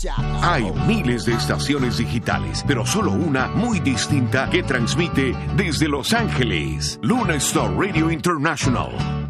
Hay miles de estaciones digitales, pero solo una muy distinta que transmite desde Los Ángeles. Luna Star Radio International.